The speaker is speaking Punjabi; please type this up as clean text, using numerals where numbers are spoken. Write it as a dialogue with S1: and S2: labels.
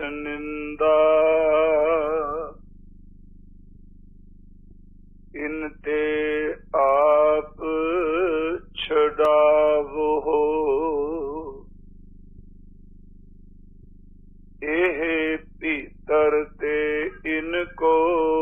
S1: निंदा इनते आप छुड़ावो एह भीतर ते इनको